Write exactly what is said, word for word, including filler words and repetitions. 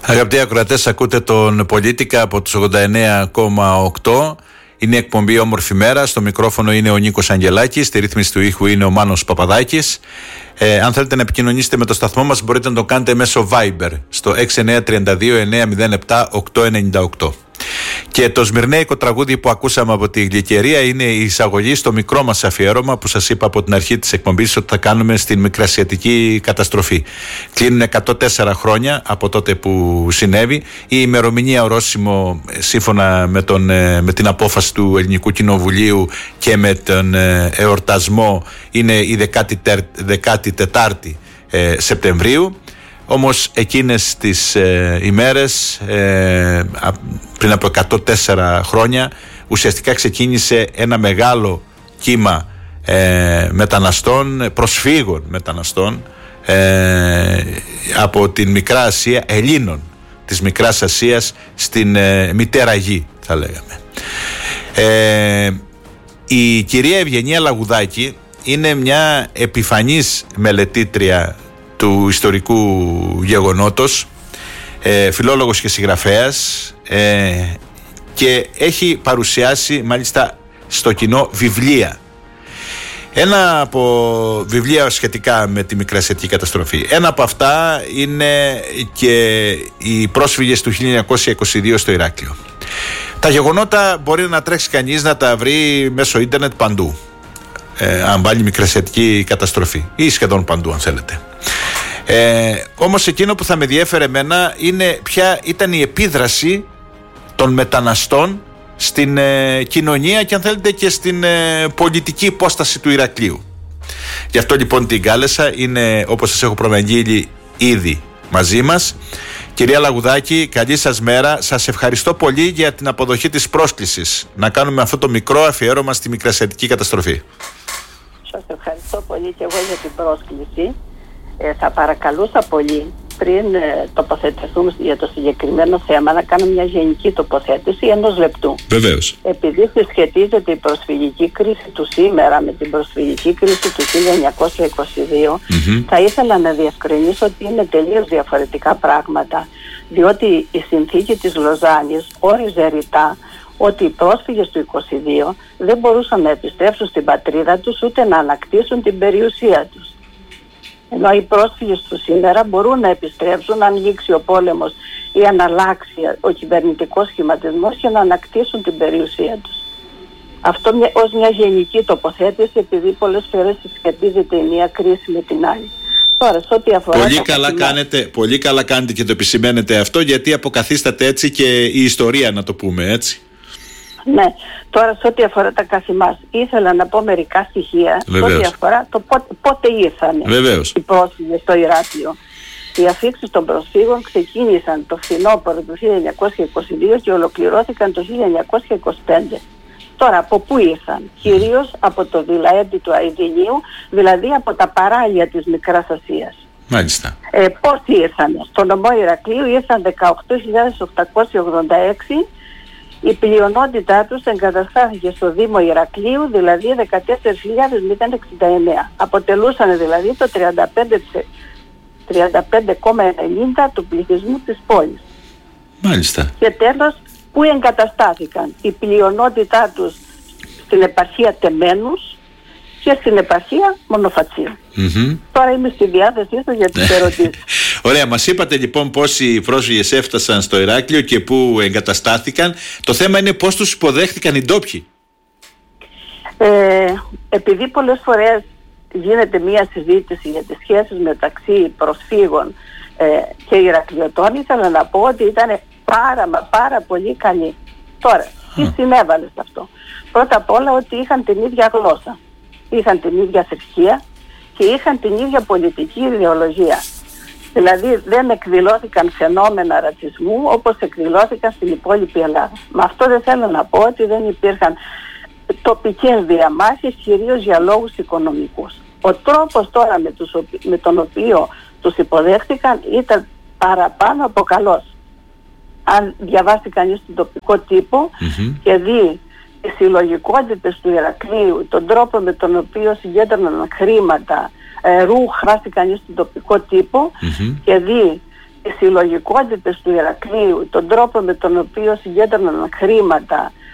Αγαπητοί ακροατές, ακούτε τον Πολίτικα από τους ογδόντα εννέα κόμμα οκτώ. Είναι η εκπομπή Όμορφη Μέρα. Στο μικρόφωνο είναι ο Νίκος Αγγελάκης. Στη ρύθμιση του ήχου είναι ο Μάνος Παπαδάκης. Ε, αν θέλετε να επικοινωνήσετε με το σταθμό μας, μπορείτε να το κάνετε μέσω Viber στο έξι εννέα τρία δύο εννέα μηδέν επτά οκτώ εννιά οκτώ. Και το σμυρνέικο τραγούδι που ακούσαμε από τη Γλυκερία είναι η εισαγωγή στο μικρό μας αφιέρωμα που σας είπα από την αρχή της εκπομπής ότι θα κάνουμε στην μικρασιατική καταστροφή. Κλείνουν εκατόν τέσσερα χρόνια από τότε που συνέβη. Η ημερομηνία ορόσημο, σύμφωνα με, τον, με την απόφαση του Ελληνικού Κοινοβουλίου και με τον εορτασμό, είναι η δεκάτη τετάρτη Σεπτεμβρίου. Όμως εκείνες τις ε, ημέρες ε, πριν από εκατόν τέσσερα χρόνια ουσιαστικά ξεκίνησε ένα μεγάλο κύμα ε, μεταναστών, προσφύγων μεταναστών ε, από την Μικρά Ασία, Ελλήνων της Μικράς Ασίας στην ε, Μητέρα Γη, θα λέγαμε. Ε, η κυρία Ευγενία Λαγουδάκη είναι μια επιφανής μελετήτρια του ιστορικού γεγονότος, ε, φιλόλογος και συγγραφέας, ε, και έχει παρουσιάσει μάλιστα στο κοινό βιβλία. Ένα από βιβλία σχετικά με τη μικρασιατική καταστροφή. Ένα από αυτά είναι και οι πρόσφυγες του χίλια εννιακόσια είκοσι δύο στο Ηράκλειο. Τα γεγονότα μπορεί να τρέξει κανείς να τα βρει μέσω ίντερνετ παντού, ε, αν βάλει μικρασιατική καταστροφή, ή σχεδόν παντού αν θέλετε. Ε, όμως εκείνο που θα με διέφερε εμένα είναι ποια ήταν η επίδραση των μεταναστών στην ε, κοινωνία και αν θέλετε και στην ε, πολιτική υπόσταση του Ηρακλείου. Γι' αυτό λοιπόν την κάλεσα, είναι όπως σας έχω προαναγγείλει ήδη μαζί μας. Κυρία Λαγουδάκη, καλή σας μέρα. Σας ευχαριστώ πολύ για την αποδοχή της πρόσκλησης να κάνουμε αυτό το μικρό αφιέρωμα στη μικρασιατική καταστροφή. Σας ευχαριστώ πολύ και εγώ για την πρόσκληση. Ε, θα παρακαλούσα πολύ πριν ε, τοποθετηθούμε για το συγκεκριμένο θέμα να κάνω μια γενική τοποθέτηση ενός λεπτού. Βεβαίως. Επειδή συσχετίζεται η προσφυγική κρίση του σήμερα με την προσφυγική κρίση του χίλια εννιακόσια είκοσι δύο, mm-hmm. θα ήθελα να διευκρινίσω ότι είναι τελείως διαφορετικά πράγματα, διότι η συνθήκη της Λοζάνης όριζε ρητά ότι οι πρόσφυγες του είκοσι δύο δεν μπορούσαν να επιστρέψουν στην πατρίδα τους ούτε να ανακτήσουν την περιουσία τους. Ενώ οι πρόσφυγες του σήμερα μπορούν να επιστρέψουν αν λήξει ο πόλεμος ή αν αλλάξει ο κυβερνητικός σχηματισμός και να ανακτήσουν την περιουσία τους. Αυτό μια, ως μια γενική τοποθέτηση, επειδή πολλές φορές συσχετίζεται η μία κρίση με την άλλη. Τώρα, σε ό,τι αφορά πολύ, καλά καθημά... κάνετε, πολύ καλά κάνετε και το επισημαίνετε αυτό, γιατί αποκαθίσταται έτσι και η ιστορία, να το πούμε έτσι. Ναι, τώρα σε ό,τι αφορά τα καθημάς, ήθελα να πω μερικά στοιχεία. Βεβαίως. Σε ό,τι αφορά το πότε, πότε ήρθαν οι πρόσφυγες στο Ηράκλειο. Οι αφήξεις των προσφύγων ξεκίνησαν το φθινόπωρο του χίλια εννιακόσια είκοσι δύο και ολοκληρώθηκαν το χίλια εννιακόσια είκοσι πέντε. Τώρα, από πού ήρθαν? Κυρίως από το Δηλαέντι του Αηδινίου, δηλαδή από τα παράλια της Μικράς Ασίας. Μάλιστα. Ε, πώς ήρθαν? Στο νομό Ηρακλείου ήρθαν δεκαοκτώ χιλιάδες οκτακόσια ογδόντα έξι. Η πλειονότητά τους εγκαταστάθηκε στο Δήμο Ηρακλείου, δηλαδή δεκατέσσερις χιλιάδες εξήντα εννέα. Αποτελούσαν δηλαδή το τριάντα πέντε κόμμα ενενήντα του πληθυσμού της πόλης. Μάλιστα. Και τέλος, πού εγκαταστάθηκαν? Η πλειονότητά τους στην επαρχία Τεμένους και στην επαρχία Μονοφατσίου. Mm-hmm. Τώρα είμαι στη διάθεσή σας για τις ερωτήσεις. Ωραία, μας είπατε λοιπόν πόσοι πρόσφυγες έφτασαν στο Ηράκλειο και πού εγκαταστάθηκαν. Το θέμα είναι πώς τους υποδέχτηκαν οι ντόπιοι. Ε, επειδή πολλές φορές γίνεται μία συζήτηση για τις σχέσεις μεταξύ προσφύγων ε, και Ηρακλειωτών, ήθελα να πω ότι ήταν πάρα μα πάρα πολύ καλή. Τώρα, τι mm. συνέβαλε σε αυτό? Πρώτα απ' όλα ότι είχαν την ίδια γλώσσα, είχαν την ίδια θρησκεία και είχαν την ίδια πολιτική ιδεολογία. Δηλαδή δεν εκδηλώθηκαν φαινόμενα ρατσισμού όπως εκδηλώθηκαν στην υπόλοιπη Ελλάδα. Με αυτό δεν θέλω να πω ότι δεν υπήρχαν τοπικές διαμάχες, κυρίως για λόγους οικονομικούς. Ο τρόπος τώρα με, τους, με τον οποίο τους υποδέχτηκαν ήταν παραπάνω από καλός. Αν διαβάσει κανείς τον τοπικό τύπο mm-hmm. και δει τις συλλογικότητες του Ηρακλείου, τον τρόπο με τον οποίο συγκέντρωναν χρήματα, ε, ρούχα, βάσει κανείς στον τοπικό τύπο mm-hmm. και δει τις συλλογικότητες του Ηρακλείου, τον τρόπο με τον οποίο συγκέντρωναν χρήματα,